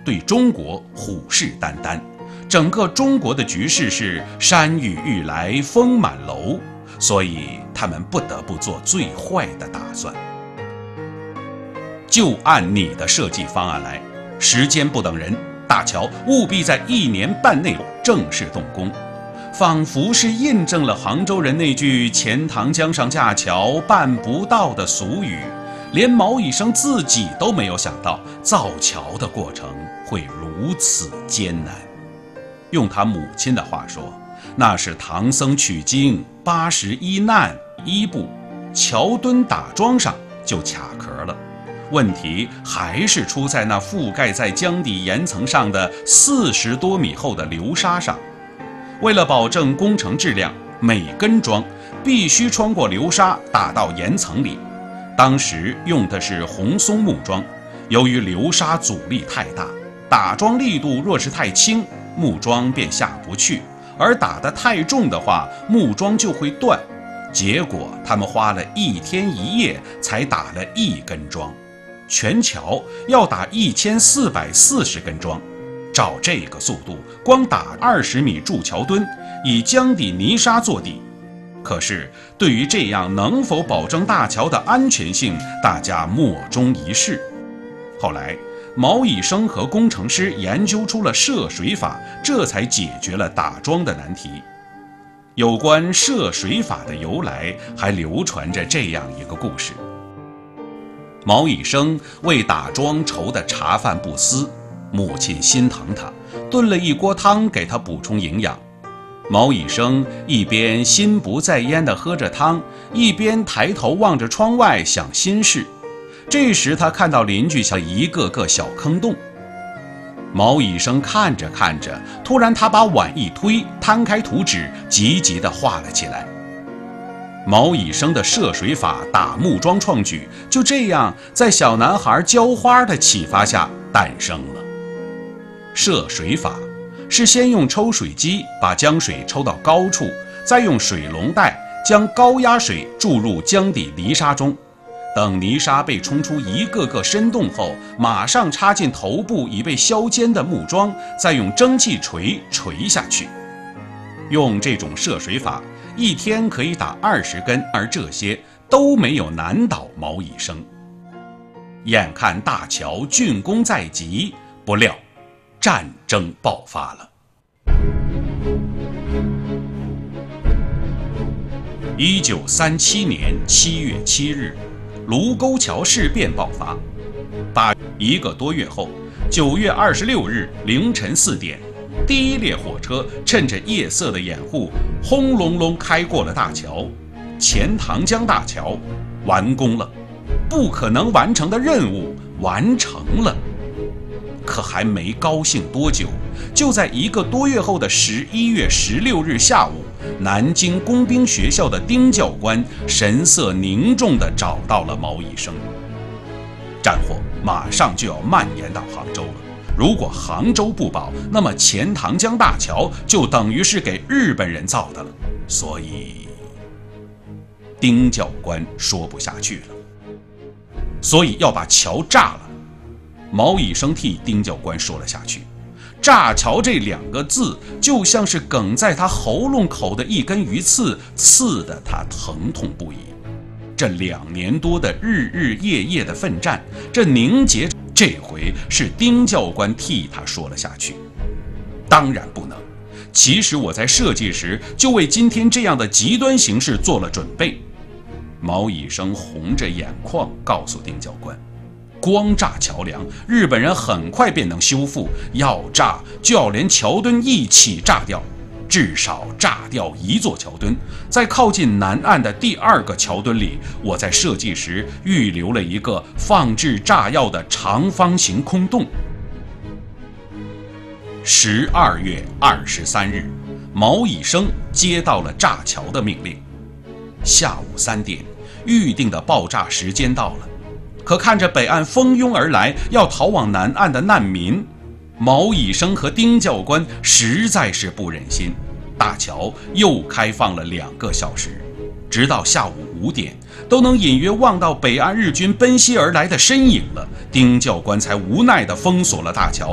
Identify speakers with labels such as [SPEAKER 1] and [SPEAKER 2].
[SPEAKER 1] 对中国虎视眈眈，整个中国的局势是山雨欲来风满楼，所以他们不得不做最坏的打算。就按你的设计方案来，时间不等人，大桥务必在1年半内正式动工，仿佛是印证了杭州人那句钱塘江上架桥办不到的俗语，连毛以生自己都没有想到造桥的过程会如此艰难。用他母亲的话说，那是唐僧取经81难1步，桥墩打桩上就卡壳了。问题还是出在那覆盖在江底岩层上的40多米厚的流沙上。为了保证工程质量，每根桩必须穿过流沙打到岩层里。当时用的是红松木桩，由于流沙阻力太大，打桩力度若是太轻，木桩便下不去，而打得太重的话，木桩就会断。结果他们花了1天1夜才打了1根桩，全桥要打1440根桩。照这个速度，光打20米筑桥墩，以江底泥沙做底。可是对于这样能否保证大桥的安全性，大家莫衷一是。后来毛以生和工程师研究出了涉水法，这才解决了打桩的难题。有关涉水法的由来，还流传着这样一个故事。毛以生为打桩愁得茶饭不思，母亲心疼他，炖了一锅汤给他补充营养。毛以生一边心不在焉地喝着汤，一边抬头望着窗外想心事。这时他看到邻居像一个个小坑洞，毛以生看着看着，突然他把碗一推，摊开图纸，急急地画了起来。毛以生的涉水法打木桩创举，就这样在小男孩浇花的启发下诞生了。涉水法是先用抽水机把江水抽到高处，再用水龙带将高压水注入江底泥沙中，等泥沙被冲出一个个深洞后，马上插进头部已被削尖的木桩，再用蒸汽锤锤下去。用这种涉水法1天可以打20根，而这些都没有难倒毛以生。眼看大桥竣工在即，不料战争爆发了。1937年7月7日，卢沟桥事变爆发。1个多月后，9月26日凌晨4点，第一列火车趁着夜色的掩护，轰隆隆开过了大桥。钱塘江大桥完工了，不可能完成的任务完成了。可还没高兴多久，就在1个多月后的11月16日下午，南京工兵学校的丁教官神色凝重地找到了毛以生。战火马上就要蔓延到杭州了，如果杭州不保，那么钱塘江大桥就等于是给日本人造的了。所以丁教官说不下去了，所以要把桥炸了。毛以生替丁教官说了下去，炸桥这2个字就像是梗在他喉咙口的一根鱼刺，刺得他疼痛不已。这2年多的日日夜夜的奋战，这凝结，这回是丁教官替他说了下去。当然不能，其实我在设计时就为今天这样的极端形势做了准备。毛以生红着眼眶告诉丁教官，光炸桥梁，日本人很快便能修复，要炸就要连桥墩一起炸掉，至少炸掉1座桥墩。在靠近南岸的第2个桥墩里，我在设计时预留了一个放置炸药的长方形空洞。12月23日，毛以生接到了炸桥的命令。下午3点，预定的爆炸时间到了。可看着北岸蜂拥而来要逃往南岸的难民，毛以生和丁教官实在是不忍心。大桥又开放了2个小时，直到下午5点，都能隐约望到北岸日军奔袭而来的身影了。丁教官才无奈地封锁了大桥。